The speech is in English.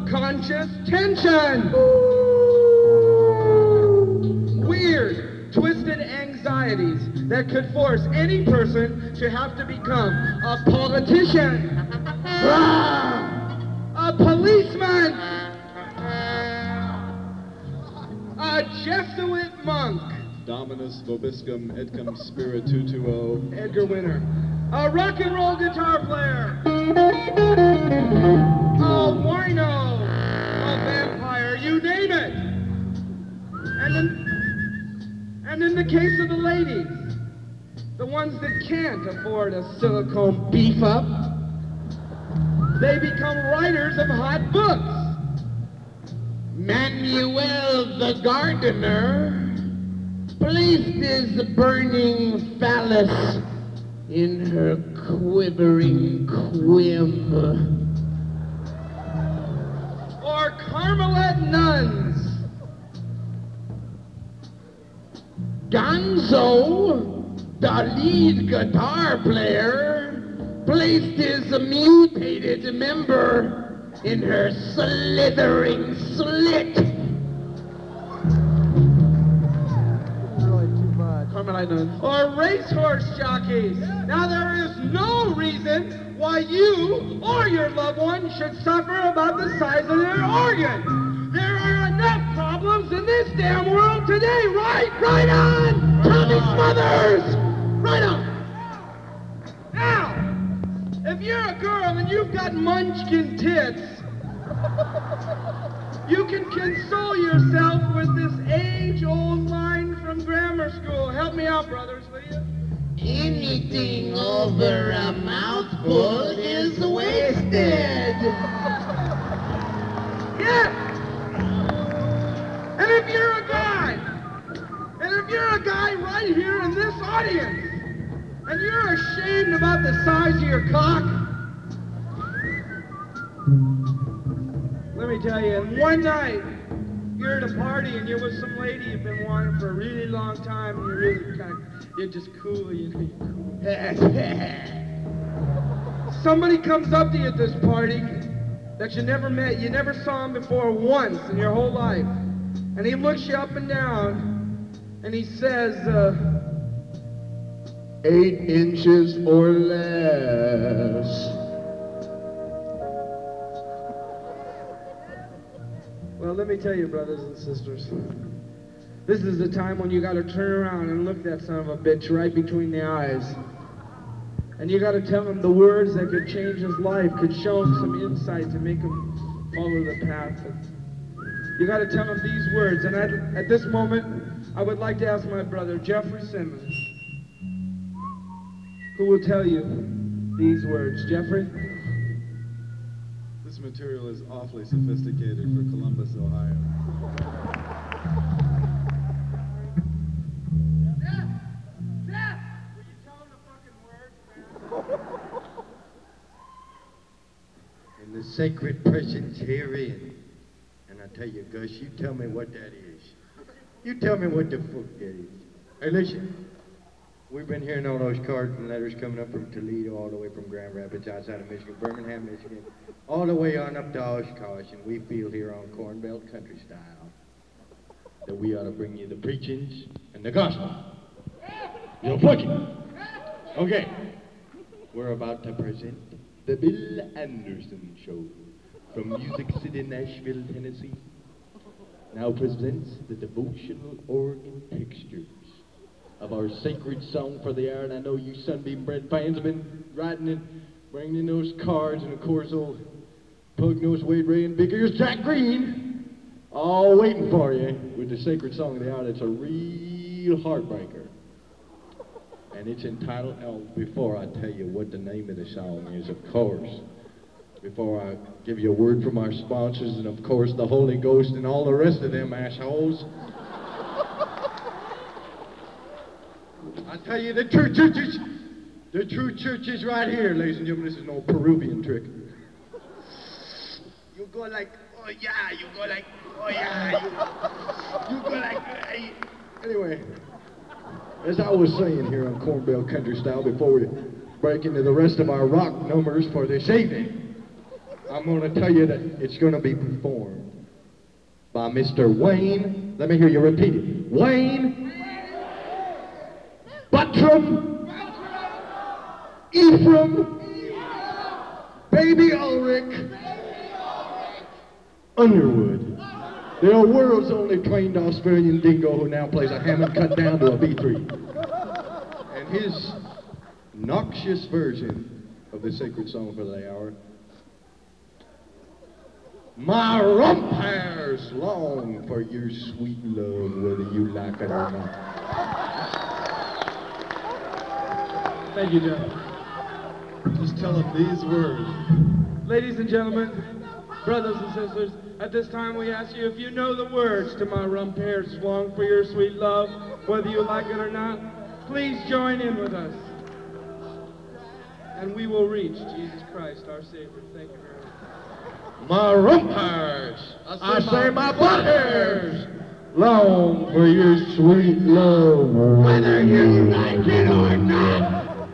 subconscious tension. Weird, twisted anxieties that could force any person to have to become a politician, a policeman, a Jesuit monk, Dominus vobiscum et cum spiritu Edgar Winter, a rock and roll guitar player, a wino, a vampire, you name it. And in the case of the ladies, the ones that can't afford a silicone beef up, they become writers of hot books. Manuel the gardener placed his burning phallus in her quivering quim. Or Carmelite nuns. Gonzo, the lead guitar player, placed his mutated member in her slithering slit. Really too much. Carmelite nuns. Or racehorse jockeys. Now there is no reason why you or your loved one should suffer about the size of their organ. There are enough problems in this damn world today, right? Right on! Tommy Smothers! Right on! Now, if you're a girl and you've got munchkin tits, you can console yourself with this age-old line from grammar school. Help me out, brothers, will you? Anything over a mouthful is wasted. Yeah! And if you're a guy right here in this audience, and you're ashamed about the size of your cock, let me tell you, and one night, you're at a party and you're with some lady you've been wanting for a really long time, and you're just cool, you know, you're cool. Somebody comes up to you at this party that you never met, you never saw him before once in your whole life, and he looks you up and down, and he says, 8 inches or less. Well, let me tell you, brothers and sisters, this is the time when you gotta turn around and look that son of a bitch right between the eyes. And you gotta tell him the words that could change his life, could show him some insight to make him follow the path. You gotta tell him these words, and at this moment, I would like to ask my brother, Jeffrey Simmons, who will tell you these words. Jeffrey? This material is awfully sophisticated for Columbus, Ohio. Jeff! Will you tell him the fucking words, man? In the sacred presence herein. And I tell you, Gus, you tell me what that is. You tell me what the fuck that is. Hey, listen. We've been hearing all those cards and letters coming up from Toledo, all the way from Grand Rapids, outside of Michigan, Birmingham, Michigan, all the way on up to Oshkosh, and we feel here on Corn Belt Country Style that we ought to bring you the preachings and the gospel. You'll put it. Okay. We're about to present the Bill Anderson Show from Music City, Nashville, Tennessee. Now presents the devotional organ textures of our sacred song for the hour, and I know you Sunbeam Bread fans have been writing and bringing in those cards, and of course old Pug-Nosed Wade Ray and Big Ears Jack Green, all waiting for you with the sacred song of the hour. That's a real heartbreaker, and it's entitled, before I tell you what the name of the song is, of course, before I give you a word from our sponsors, and of course the Holy Ghost and all the rest of them assholes, I tell you, the true church is right here, ladies and gentlemen. This is no Peruvian trick. You go like, oh yeah, you go like, oh yeah, you go like, hey. Anyway, as I was saying here on Corn Belt Country Style, before we break into the rest of our rock numbers for this evening, I'm going to tell you that it's going to be performed by Mr. Wayne. Let me hear you repeat it. Wayne Buttram Ephraim Baby Ulrich Underwood, the world's only trained Australian dingo who now plays a Hammond cut down to a B3. And his noxious version of the sacred song for the hour, my rump hairs long for your sweet love, whether you like it or not. Thank you, Jeff. Just tell them these words. Ladies and gentlemen, brothers and sisters, at this time we ask you if you know the words to my rump hairs long for your sweet love, whether you like it or not, please join in with us. And we will reach Jesus Christ, our Savior. Thank you very much. My rump hairs, I say my butt hairs, long for your sweet love, whether you like it or not.